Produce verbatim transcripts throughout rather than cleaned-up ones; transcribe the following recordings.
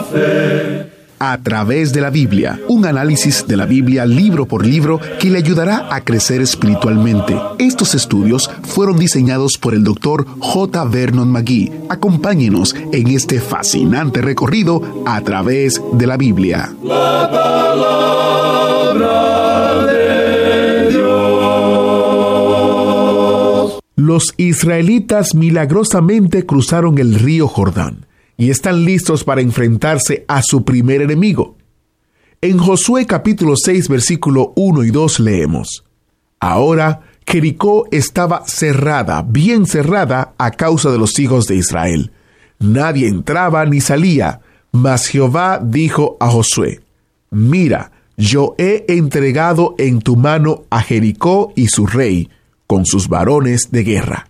fe. A través de la Biblia, un análisis de la Biblia libro por libro que le ayudará a crecer espiritualmente. Estos estudios fueron diseñados por el doctor J. Vernon McGee. Acompáñenos en este fascinante recorrido a través de la Biblia. La palabra de Dios. Los israelitas milagrosamente cruzaron el río Jordán y están listos para enfrentarse a su primer enemigo. En Josué capítulo seis, versículo uno y dos leemos: Ahora Jericó estaba cerrada, bien cerrada, a causa de los hijos de Israel. Nadie entraba ni salía, mas Jehová dijo a Josué: Mira, yo he entregado en tu mano a Jericó y su rey, con sus varones de guerra.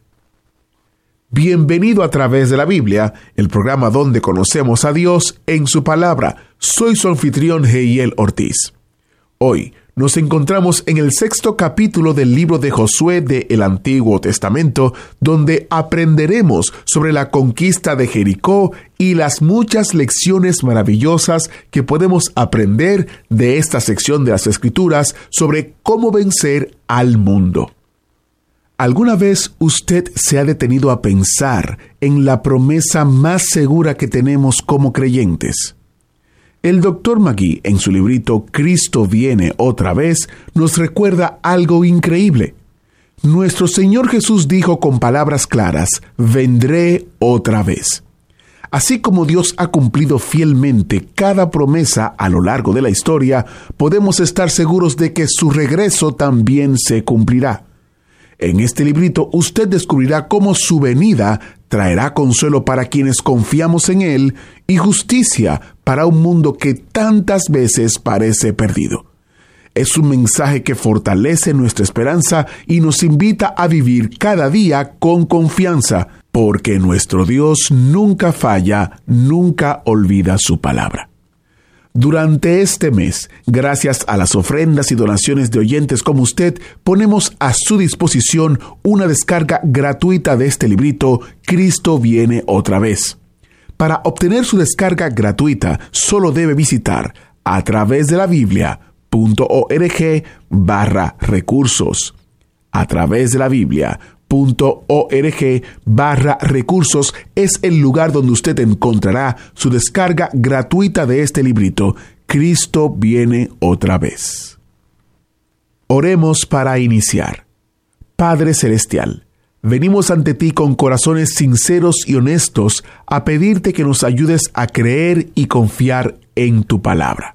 Bienvenido a través de la Biblia, el programa donde conocemos a Dios en su palabra. Soy su anfitrión Heiel Ortiz. Hoy nos encontramos en el sexto capítulo del libro de Josué del Antiguo Testamento, donde aprenderemos sobre la conquista de Jericó y las muchas lecciones maravillosas que podemos aprender de esta sección de las Escrituras sobre cómo vencer al mundo. ¿Alguna vez usted se ha detenido a pensar en la promesa más segura que tenemos como creyentes? El doctor McGee, en su librito Cristo viene otra vez, nos recuerda algo increíble. Nuestro Señor Jesús dijo con palabras claras: vendré otra vez. Así como Dios ha cumplido fielmente cada promesa a lo largo de la historia, podemos estar seguros de que su regreso también se cumplirá. En este librito usted descubrirá cómo su venida traerá consuelo para quienes confiamos en Él y justicia para un mundo que tantas veces parece perdido. Es un mensaje que fortalece nuestra esperanza y nos invita a vivir cada día con confianza, porque nuestro Dios nunca falla, nunca olvida su palabra. Durante este mes, gracias a las ofrendas y donaciones de oyentes como usted, ponemos a su disposición una descarga gratuita de este librito, Cristo viene otra vez. Para obtener su descarga gratuita, solo debe visitar a través de la Biblia.org barra recursos. A través de la Biblia.org barra recursos es el lugar donde usted encontrará su descarga gratuita de este librito, Cristo viene otra vez. Oremos para iniciar. Padre Celestial, venimos ante ti con corazones sinceros y honestos a pedirte que nos ayudes a creer y confiar en tu palabra.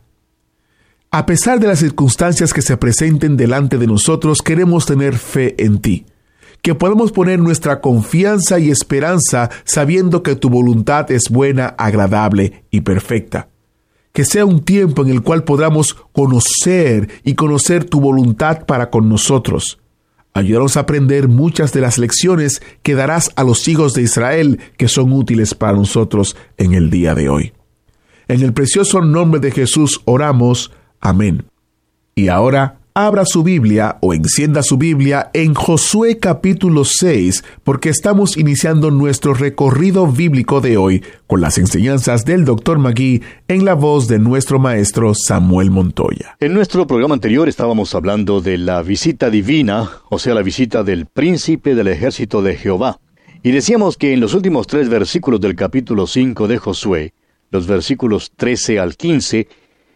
A pesar de las circunstancias que se presenten delante de nosotros, queremos tener fe en ti, que podemos poner nuestra confianza y esperanza sabiendo que tu voluntad es buena, agradable y perfecta. Que sea un tiempo en el cual podamos conocer y conocer tu voluntad para con nosotros. Ayúdanos a aprender muchas de las lecciones que darás a los hijos de Israel que son útiles para nosotros en el día de hoy. En el precioso nombre de Jesús oramos. Amén. Y ahora, abra su Biblia o encienda su Biblia en Josué capítulo seis, porque estamos iniciando nuestro recorrido bíblico de hoy con las enseñanzas del doctor McGee en la voz de nuestro maestro Samuel Montoya. En nuestro programa anterior estábamos hablando de la visita divina, o sea, la visita del príncipe del ejército de Jehová. Y decíamos que en los últimos tres versículos del capítulo cinco de Josué, los versículos trece al quince,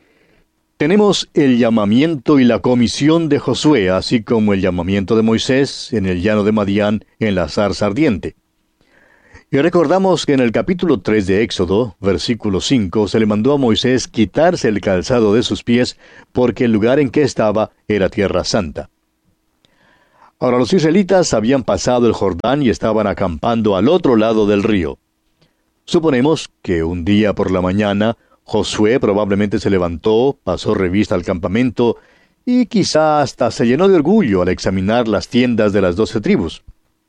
tenemos el llamamiento y la comisión de Josué, así como el llamamiento de Moisés en el llano de Madián en la zarza ardiente. Y recordamos que en el capítulo tres de Éxodo, versículo cinco, se le mandó a Moisés quitarse el calzado de sus pies, porque el lugar en que estaba era tierra santa. Ahora los israelitas habían pasado el Jordán y estaban acampando al otro lado del río. Suponemos que un día por la mañana, Josué probablemente se levantó, pasó revista al campamento y quizá hasta se llenó de orgullo al examinar las tiendas de las doce tribus.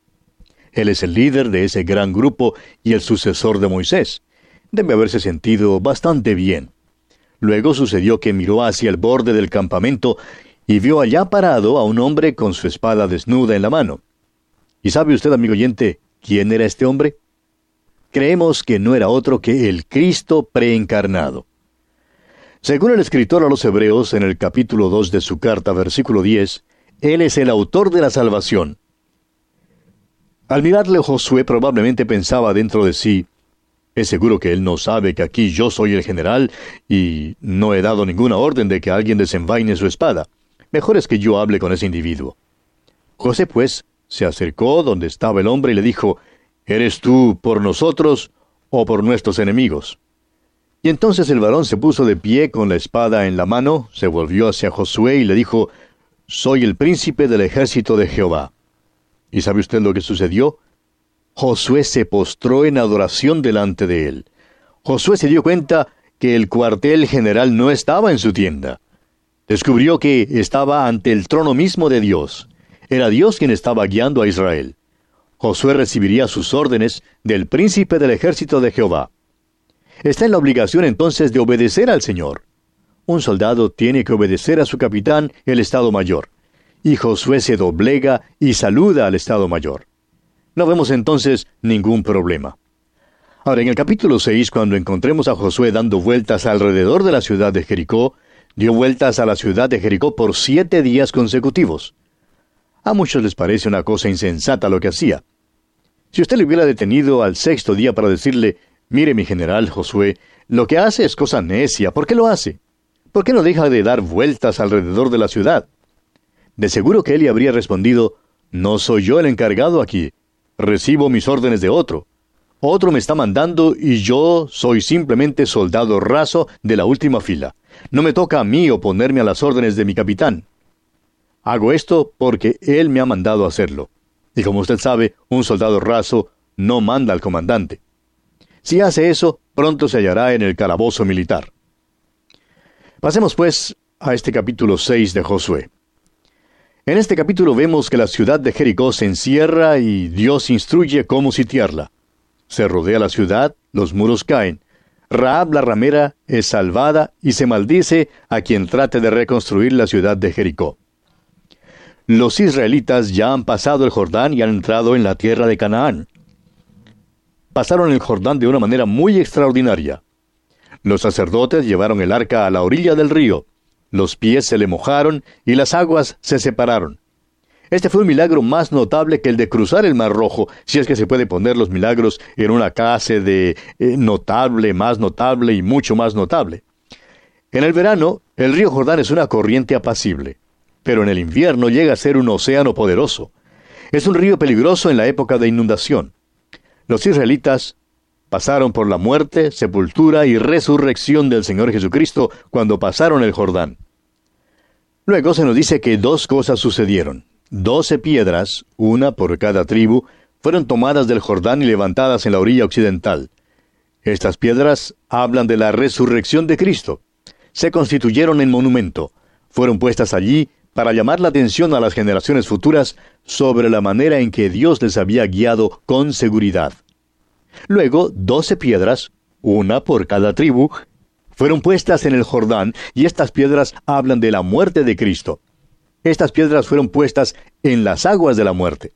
Él es el líder de ese gran grupo y el sucesor de Moisés. Debe haberse sentido bastante bien. Luego sucedió que miró hacia el borde del campamento y vio allá parado a un hombre con su espada desnuda en la mano. ¿Y sabe usted, amigo oyente, quién era este hombre? creemos que no era otro que el Cristo preencarnado. Según el escritor a los Hebreos, en el capítulo dos de su carta, versículo diez, Él es el autor de la salvación. Al mirarle, Josué probablemente pensaba dentro de sí, es seguro que él no sabe que aquí yo soy el general y no he dado ninguna orden de que alguien desenvaine su espada. Mejor es que yo hable con ese individuo. José, pues, se acercó donde estaba el hombre y le dijo, ¿eres tú por nosotros o por nuestros enemigos? Y entonces el varón se puso de pie con la espada en la mano, se volvió hacia Josué y le dijo, soy el príncipe del ejército de Jehová. ¿Y sabe usted lo que sucedió? Josué se postró en adoración delante de él. Josué se dio cuenta que el cuartel general no estaba en su tienda. Descubrió que estaba ante el trono mismo de Dios. Era Dios quien estaba guiando a Israel. Josué recibiría sus órdenes del príncipe del ejército de Jehová. Está en la obligación entonces de obedecer al Señor. Un soldado tiene que obedecer a su capitán, el Estado Mayor. Y Josué se doblega y saluda al Estado Mayor. No vemos entonces ningún problema. Ahora, en el capítulo seis, cuando encontremos a Josué dando vueltas alrededor de la ciudad de Jericó, dio vueltas a la ciudad de Jericó por siete días consecutivos. A muchos les parece una cosa insensata lo que hacía. Si usted le hubiera detenido al sexto día para decirle, mire mi general Josué, lo que hace es cosa necia, ¿por qué lo hace? ¿Por qué no deja de dar vueltas alrededor de la ciudad? De seguro que él le habría respondido, no soy yo el encargado aquí, recibo mis órdenes de otro. Otro me está mandando y yo soy simplemente soldado raso de la última fila. No me toca a mí oponerme a las órdenes de mi capitán. Hago esto porque él me ha mandado a hacerlo. Y como usted sabe, un soldado raso no manda al comandante. Si hace eso, pronto se hallará en el calabozo militar. Pasemos pues a este capítulo seis de Josué. En este capítulo vemos que la ciudad de Jericó se encierra y Dios instruye cómo sitiarla. Se rodea la ciudad, los muros caen. Rahab la ramera es salvada y se maldice a quien trate de reconstruir la ciudad de Jericó. Los israelitas ya han pasado el Jordán y han entrado en la tierra de Canaán. Pasaron el Jordán de una manera muy extraordinaria. Los sacerdotes llevaron el arca a la orilla del río. Los pies se le mojaron y las aguas se separaron. Este fue un milagro más notable que el de cruzar el Mar Rojo, si es que se puede poner los milagros en una clase de eh, notable, más notable y mucho más notable. En el verano, el río Jordán es una corriente apacible, pero en el invierno llega a ser un océano poderoso. Es un río peligroso en la época de inundación. Los israelitas pasaron por la muerte, sepultura y resurrección del Señor Jesucristo cuando pasaron el Jordán. Luego se nos dice que dos cosas sucedieron. Doce piedras, una por cada tribu, fueron tomadas del Jordán y levantadas en la orilla occidental. Estas piedras hablan de la resurrección de Cristo. Se constituyeron en monumento. Fueron puestas allí para llamar la atención a las generaciones futuras sobre la manera en que Dios les había guiado con seguridad. Luego, doce piedras, una por cada tribu, fueron puestas en el Jordán, y estas piedras hablan de la muerte de Cristo. Estas piedras fueron puestas en las aguas de la muerte.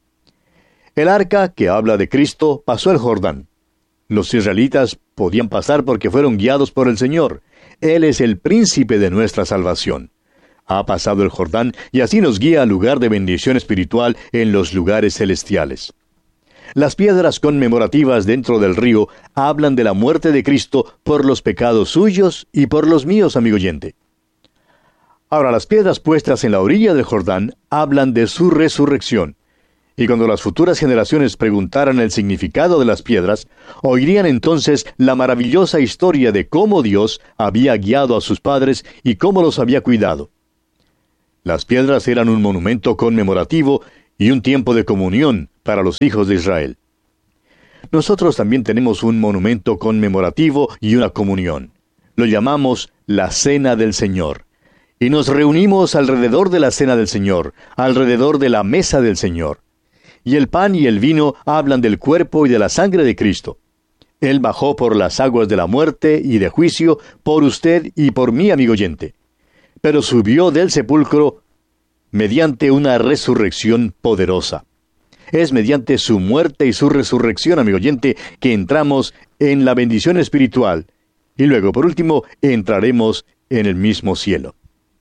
El arca, que habla de Cristo, pasó el Jordán. Los israelitas podían pasar porque fueron guiados por el Señor. Él es el príncipe de nuestra salvación. Ha pasado el Jordán y así nos guía al lugar de bendición espiritual en los lugares celestiales. Las piedras conmemorativas dentro del río hablan de la muerte de Cristo por los pecados suyos y por los míos, amigo oyente. Ahora, las piedras puestas en la orilla del Jordán hablan de su resurrección. Y cuando las futuras generaciones preguntaran el significado de las piedras, oirían entonces la maravillosa historia de cómo Dios había guiado a sus padres y cómo los había cuidado. Las piedras eran un monumento conmemorativo y un tiempo de comunión para los hijos de Israel. Nosotros también tenemos un monumento conmemorativo y una comunión. Lo llamamos la Cena del Señor. Y nos reunimos alrededor de la Cena del Señor, alrededor de la mesa del Señor. Y el pan y el vino hablan del cuerpo y de la sangre de Cristo. Él bajó por las aguas de la muerte y de juicio por usted y por mí, amigo oyente. Pero subió del sepulcro mediante una resurrección poderosa. Es mediante su muerte y su resurrección, amigo oyente, que entramos en la bendición espiritual. Y luego, por último, entraremos en el mismo cielo.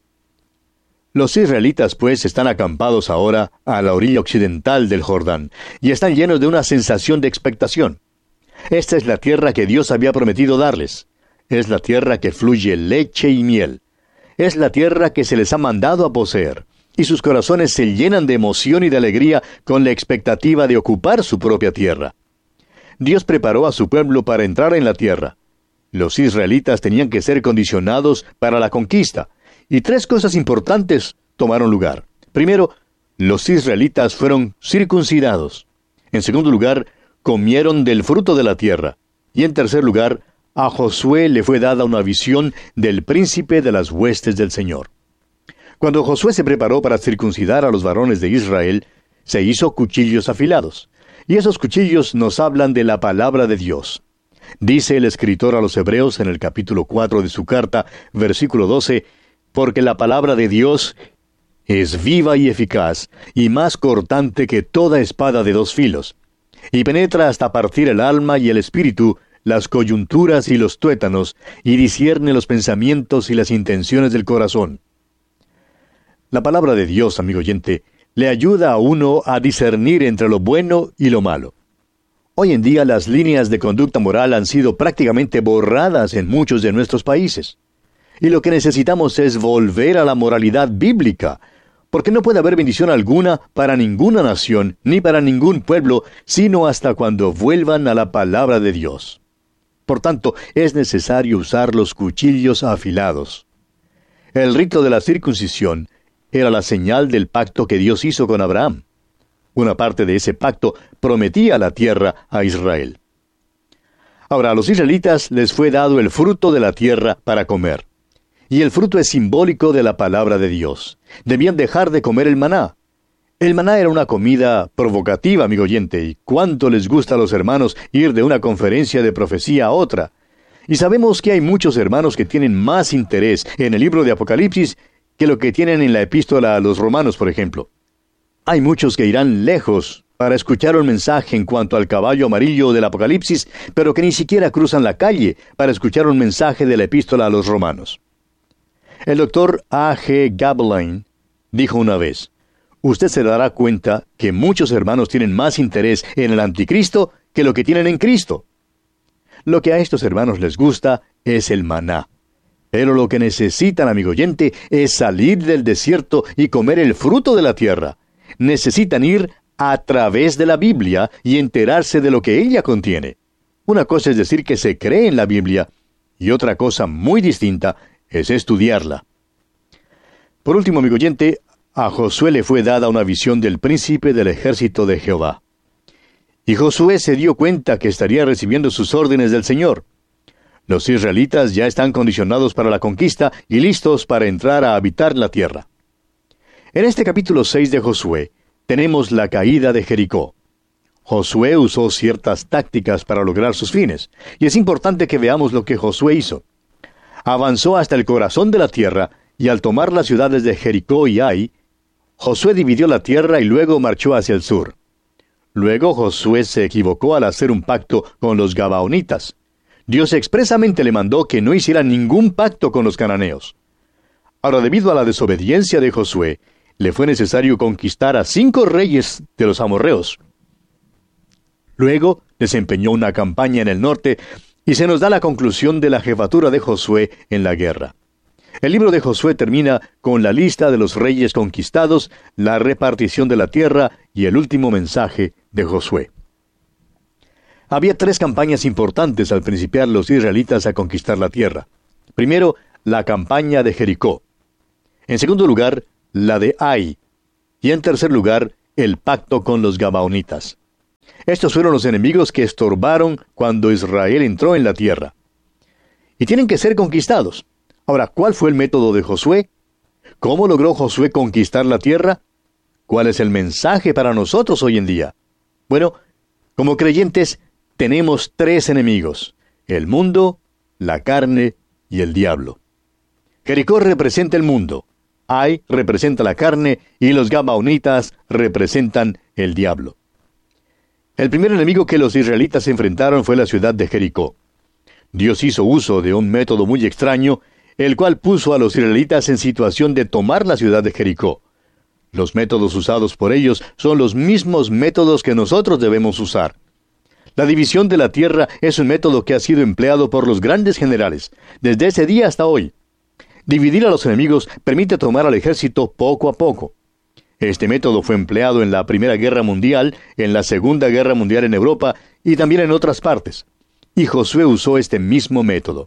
Los israelitas, pues, están acampados ahora a la orilla occidental del Jordán, y están llenos de una sensación de expectación. Esta es la tierra que Dios había prometido darles. Es la tierra que fluye leche y miel. Es la tierra que se les ha mandado a poseer. Y sus corazones se llenan de emoción y de alegría con la expectativa de ocupar su propia tierra. Dios preparó a su pueblo para entrar en la tierra. Los israelitas tenían que ser condicionados para la conquista, y tres cosas importantes tomaron lugar. Primero, los israelitas fueron circuncidados. En segundo lugar, comieron del fruto de la tierra. Y en tercer lugar, a Josué le fue dada una visión del príncipe de las huestes del Señor. Cuando Josué se preparó para circuncidar a los varones de Israel, se hizo cuchillos afilados. Y esos cuchillos nos hablan de la palabra de Dios. Dice el escritor a los Hebreos en el capítulo cuatro de su carta, versículo doce, porque la palabra de Dios es viva y eficaz, y más cortante que toda espada de dos filos, y penetra hasta partir el alma y el espíritu, las coyunturas y los tuétanos, y discierne los pensamientos y las intenciones del corazón. La palabra de Dios, amigo oyente, le ayuda a uno a discernir entre lo bueno y lo malo. Hoy en día las líneas de conducta moral han sido prácticamente borradas en muchos de nuestros países. Y lo que necesitamos es volver a la moralidad bíblica, porque no puede haber bendición alguna para ninguna nación, ni para ningún pueblo, sino hasta cuando vuelvan a la palabra de Dios. Por tanto, es necesario usar los cuchillos afilados. El rito de la circuncisión era la señal del pacto que Dios hizo con Abraham. Una parte de ese pacto prometía la tierra a Israel. Ahora, a los israelitas les fue dado el fruto de la tierra para comer. Y el fruto es simbólico de la palabra de Dios. Debían dejar de comer el maná. El maná era una comida provocativa, amigo oyente, y cuánto les gusta a los hermanos ir de una conferencia de profecía a otra. Y sabemos que hay muchos hermanos que tienen más interés en el libro de Apocalipsis que lo que tienen en la epístola a los romanos, por ejemplo. Hay muchos que irán lejos para escuchar un mensaje en cuanto al caballo amarillo del Apocalipsis, pero que ni siquiera cruzan la calle para escuchar un mensaje de la epístola a los romanos. El doctor A G Gabeline dijo una vez, usted se dará cuenta que muchos hermanos tienen más interés en el anticristo que lo que tienen en Cristo. Lo que a estos hermanos les gusta es el maná. Pero lo que necesitan, amigo oyente, es salir del desierto y comer el fruto de la tierra. Necesitan ir a través de la Biblia y enterarse de lo que ella contiene. Una cosa es decir que se cree en la Biblia, y otra cosa muy distinta es estudiarla. Por último, amigo oyente, a Josué le fue dada una visión del príncipe del ejército de Jehová. Y Josué se dio cuenta que estaría recibiendo sus órdenes del Señor. Los israelitas ya están condicionados para la conquista y listos para entrar a habitar la tierra. En este capítulo seis de Josué, tenemos la caída de Jericó. Josué usó ciertas tácticas para lograr sus fines, y es importante que veamos lo que Josué hizo. Avanzó hasta el corazón de la tierra, y al tomar las ciudades de Jericó y Ai, Josué dividió la tierra y luego marchó hacia el sur. Luego Josué se equivocó al hacer un pacto con los gabaonitas. Dios expresamente le mandó que no hiciera ningún pacto con los cananeos. Ahora, debido a la desobediencia de Josué, le fue necesario conquistar a cinco reyes de los amorreos. Luego desempeñó una campaña en el norte y se nos da la conclusión de la jefatura de Josué en la guerra. El libro de Josué termina con la lista de los reyes conquistados, la repartición de la tierra y el último mensaje de Josué. Había tres campañas importantes al principiar los israelitas a conquistar la tierra. Primero, la campaña de Jericó. En segundo lugar, la de Ai. Y en tercer lugar, el pacto con los gabaonitas. Estos fueron los enemigos que estorbaron cuando Israel entró en la tierra. Y tienen que ser conquistados. Ahora, ¿cuál fue el método de Josué? ¿Cómo logró Josué conquistar la tierra? ¿Cuál es el mensaje para nosotros hoy en día? Bueno, como creyentes, tenemos tres enemigos: el mundo, la carne y el diablo. Jericó representa el mundo, Ai representa la carne y los gabaonitas representan el diablo. El primer enemigo que los israelitas enfrentaron fue la ciudad de Jericó. Dios hizo uso de un método muy extraño, el cual puso a los israelitas en situación de tomar la ciudad de Jericó. Los métodos usados por ellos son los mismos métodos que nosotros debemos usar. La división de la tierra es un método que ha sido empleado por los grandes generales, desde ese día hasta hoy. Dividir a los enemigos permite tomar al ejército poco a poco. Este método fue empleado en la Primera Guerra Mundial, en la Segunda Guerra Mundial en Europa y también en otras partes. Y Josué usó este mismo método.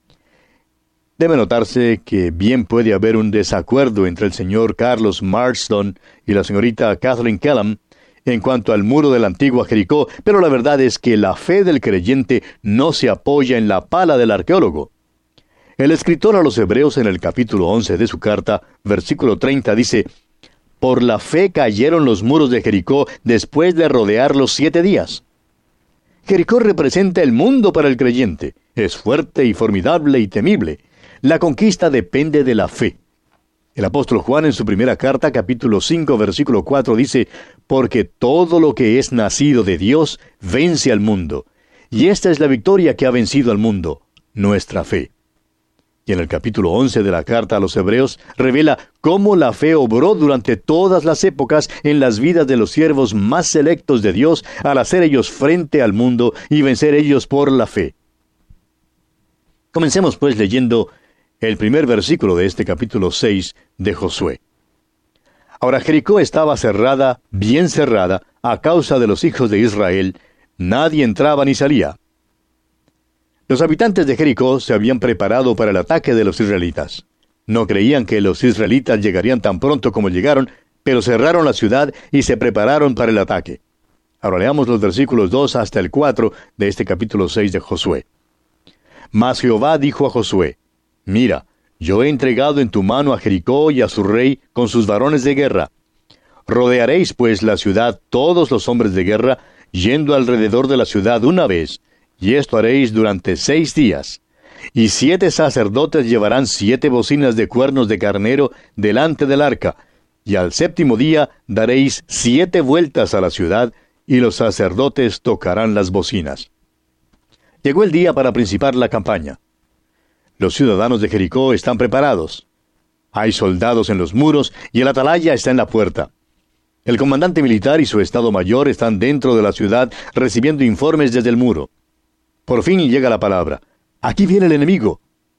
Debe notarse que bien puede haber un desacuerdo entre el señor Carlos Marston y la señorita Kathleen Kellam en cuanto al muro de la antigua Jericó, pero la verdad es que la fe del creyente no se apoya en la pala del arqueólogo. El escritor a los Hebreos en el capítulo once de su carta, versículo treinta, dice: «Por la fe cayeron los muros de Jericó después de rodearlos siete días». Jericó representa el mundo para el creyente. Es fuerte y formidable y temible. La conquista depende de la fe. El apóstol Juan en su primera carta, capítulo cinco, versículo cuatro, dice: «Porque todo lo que es nacido de Dios vence al mundo. Y esta es la victoria que ha vencido al mundo, nuestra fe». Y en el capítulo once de la carta a los Hebreos revela cómo la fe obró durante todas las épocas en las vidas de los siervos más selectos de Dios al hacer ellos frente al mundo y vencer ellos por la fe. Comencemos pues leyendo el primer versículo de este capítulo seis de Josué. Ahora Jericó estaba cerrada, bien cerrada, a causa de los hijos de Israel. Nadie entraba ni salía. Los habitantes de Jericó se habían preparado para el ataque de los israelitas. No creían que los israelitas llegarían tan pronto como llegaron, pero cerraron la ciudad y se prepararon para el ataque. Ahora leamos los versículos dos hasta el cuatro de este capítulo seis de Josué. Mas Jehová dijo a Josué: «Mira, yo he entregado en tu mano a Jericó y a su rey con sus varones de guerra. Rodearéis pues la ciudad todos los hombres de guerra, yendo alrededor de la ciudad una vez, y esto haréis durante seis días. Y siete sacerdotes llevarán siete bocinas de cuernos de carnero delante del arca, y al séptimo día daréis siete vueltas a la ciudad, y los sacerdotes tocarán las bocinas». Llegó el día para principar la campaña. Los ciudadanos de Jericó están preparados. Hay soldados en los muros y el atalaya está en la puerta. El comandante militar y su estado mayor están dentro de la ciudad recibiendo informes desde el muro. Por fin llega la palabra: «Aquí viene el enemigo».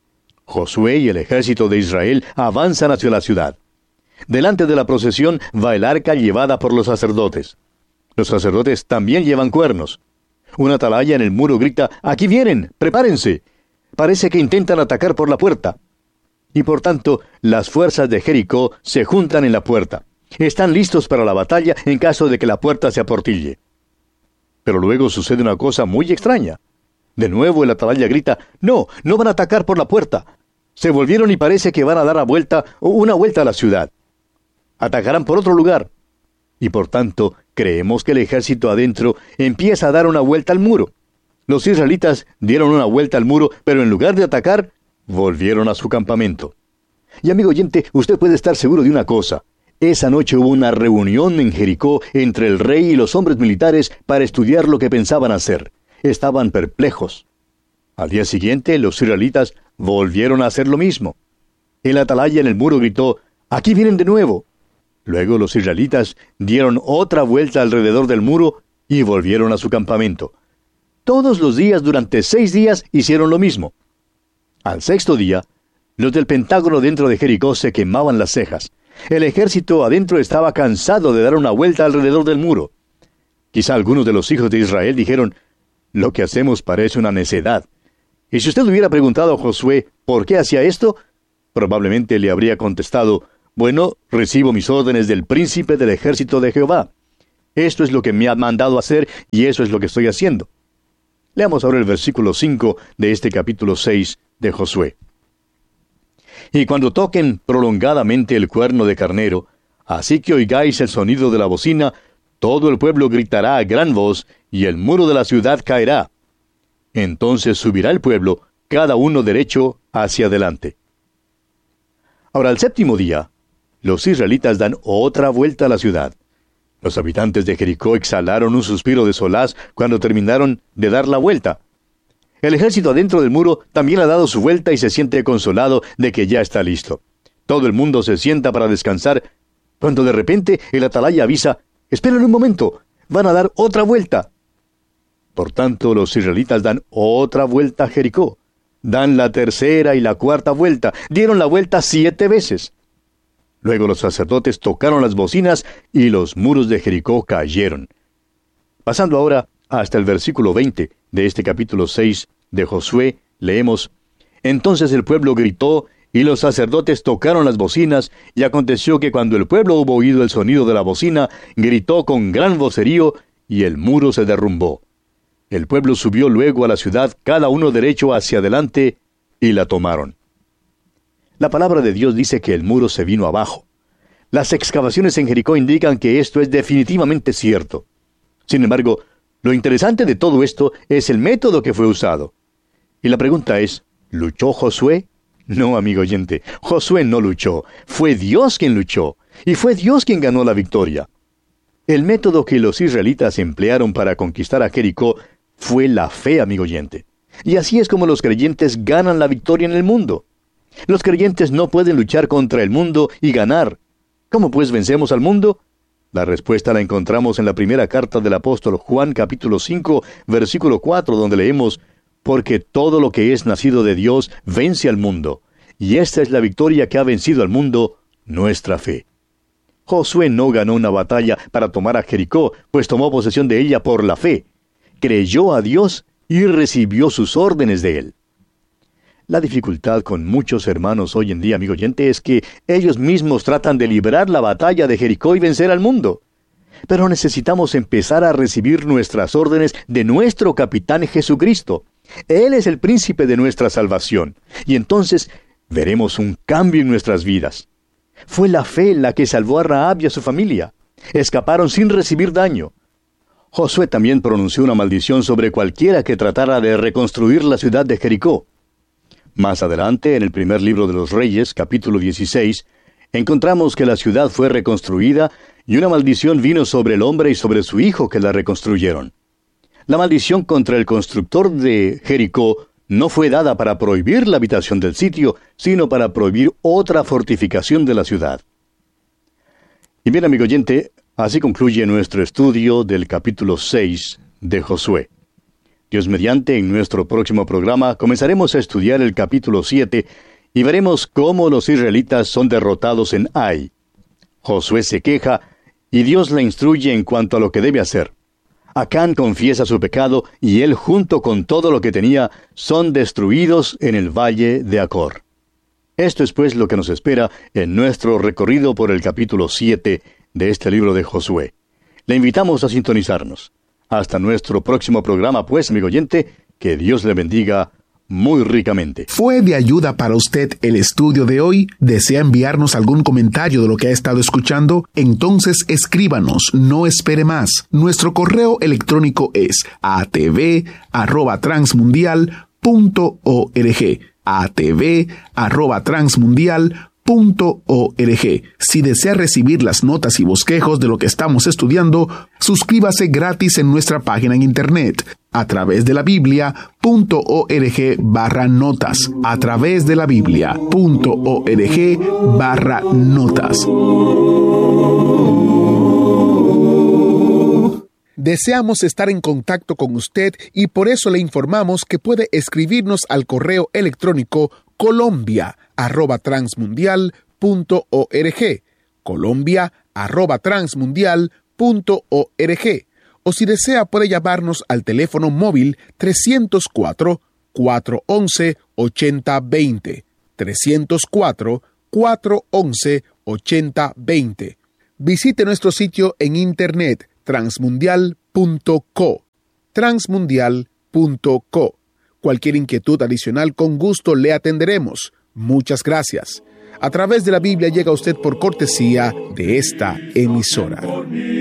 Josué y el ejército de Israel avanzan hacia la ciudad. Delante de la procesión va el arca llevada por los sacerdotes. Los sacerdotes también llevan cuernos. Una atalaya en el muro grita: «Aquí vienen, prepárense». Parece que intentan atacar por la puerta. Y por tanto, las fuerzas de Jericó se juntan en la puerta. Están listos para la batalla en caso de que la puerta se aportille. Pero luego sucede una cosa muy extraña. De nuevo el atalaya grita: «No, no van a atacar por la puerta». Se volvieron y parece que van a dar a vuelta, una vuelta a la ciudad. Atacarán por otro lugar. Y por tanto, creemos que el ejército adentro empieza a dar una vuelta al muro. Los israelitas dieron una vuelta al muro, pero en lugar de atacar, volvieron a su campamento. Y amigo oyente, usted puede estar seguro de una cosa. Esa noche hubo una reunión en Jericó entre el rey y los hombres militares para estudiar lo que pensaban hacer. Estaban perplejos. Al día siguiente, los israelitas volvieron a hacer lo mismo. El atalaya en el muro gritó: «Aquí vienen de nuevo». Luego los israelitas dieron otra vuelta alrededor del muro y volvieron a su campamento. Todos los días durante seis días hicieron lo mismo. Al sexto día, los del Pentágono dentro de Jericó se quemaban las cejas. El ejército adentro estaba cansado de dar una vuelta alrededor del muro. Quizá algunos de los hijos de Israel dijeron: «Lo que hacemos parece una necedad». Y si usted hubiera preguntado a Josué por qué hacía esto, probablemente le habría contestado: «Bueno, recibo mis órdenes del príncipe del ejército de Jehová. Esto es lo que me ha mandado hacer y eso es lo que estoy haciendo». Leamos ahora el versículo cinco de este capítulo seis de Josué. «Y cuando toquen prolongadamente el cuerno de carnero, así que oigáis el sonido de la bocina, todo el pueblo gritará a gran voz, y el muro de la ciudad caerá. Entonces subirá el pueblo, cada uno derecho hacia adelante». Ahora, al séptimo día, los israelitas dan otra vuelta a la ciudad. Los habitantes de Jericó exhalaron un suspiro de solaz cuando terminaron de dar la vuelta. El ejército adentro del muro también ha dado su vuelta y se siente consolado de que ya está listo. Todo el mundo se sienta para descansar, cuando de repente el atalaya avisa: «Esperen un momento, van a dar otra vuelta». Por tanto, los israelitas dan otra vuelta a Jericó. Dan la tercera y la cuarta vuelta. Dieron la vuelta siete veces. Luego los sacerdotes tocaron las bocinas y los muros de Jericó cayeron. Pasando ahora hasta el versículo veinte de este capítulo seis de Josué, leemos: «Entonces el pueblo gritó, y los sacerdotes tocaron las bocinas, y aconteció que cuando el pueblo hubo oído el sonido de la bocina, gritó con gran vocerío, y el muro se derrumbó. El pueblo subió luego a la ciudad, cada uno derecho hacia adelante, y la tomaron». La palabra de Dios dice que el muro se vino abajo. Las excavaciones en Jericó indican que esto es definitivamente cierto. Sin embargo, lo interesante de todo esto es el método que fue usado. Y la pregunta es, ¿luchó Josué? No, amigo oyente, Josué no luchó. Fue Dios quien luchó, y fue Dios quien ganó la victoria. El método que los israelitas emplearon para conquistar a Jericó fue la fe, amigo oyente. Y así es como los creyentes ganan la victoria en el mundo. Los creyentes no pueden luchar contra el mundo y ganar. ¿Cómo pues vencemos al mundo? La respuesta la encontramos en la primera carta del apóstol Juan, capítulo cinco, versículo cuatro, donde leemos: «Porque todo lo que es nacido de Dios vence al mundo, y esta es la victoria que ha vencido al mundo, nuestra fe». Josué no ganó una batalla para tomar a Jericó, pues tomó posesión de ella por la fe. Creyó a Dios y recibió sus órdenes de él. La dificultad con muchos hermanos hoy en día, amigo oyente, es que ellos mismos tratan de librar la batalla de Jericó y vencer al mundo. Pero necesitamos empezar a recibir nuestras órdenes de nuestro capitán Jesucristo. Él es el príncipe de nuestra salvación, y entonces veremos un cambio en nuestras vidas. Fue la fe la que salvó a Rahab y a su familia. Escaparon sin recibir daño. Josué también pronunció una maldición sobre cualquiera que tratara de reconstruir la ciudad de Jericó. Más adelante, en el primer libro de los Reyes, capítulo dieciséis, encontramos que la ciudad fue reconstruida y una maldición vino sobre el hombre y sobre su hijo que la reconstruyeron. La maldición contra el constructor de Jericó no fue dada para prohibir la habitación del sitio, sino para prohibir otra fortificación de la ciudad. Y bien, amigo oyente, así concluye nuestro estudio del capítulo seis de Josué. Dios mediante, en nuestro próximo programa comenzaremos a estudiar el capítulo siete y veremos cómo los israelitas son derrotados en Ai. Josué se queja y Dios le instruye en cuanto a lo que debe hacer. Acán confiesa su pecado y él, junto con todo lo que tenía, son destruidos en el valle de Acor. Esto es pues lo que nos espera en nuestro recorrido por el capítulo siete de este libro de Josué. Le invitamos a sintonizarnos. Hasta nuestro próximo programa, pues, amigo oyente, que Dios le bendiga muy ricamente. ¿Fue de ayuda para usted el estudio de hoy? ¿Desea enviarnos algún comentario de lo que ha estado escuchando? Entonces escríbanos, no espere más. Nuestro correo electrónico es a t v arroba transmundial punto org. a t v arroba transmundial punto org. Si desea recibir las notas y bosquejos de lo que estamos estudiando, suscríbase gratis en nuestra página en internet a través de la Biblia punto org barra notas. A través de la Biblia punto org barra notas. Deseamos estar en contacto con usted y por eso le informamos que puede escribirnos al correo electrónico colombia arroba transmundial punto org, colombia arroba transmundial punto org, o si desea puede llamarnos al teléfono móvil trescientos cuatro, cuatrocientos once, ochenta veinte, trescientos cuatro, cuatrocientos once, ochenta veinte. Visite nuestro sitio en internet transmundial punto co, transmundial punto co. Cualquier inquietud adicional, con gusto le atenderemos. Muchas gracias. A través de la Biblia llega usted por cortesía de esta emisora.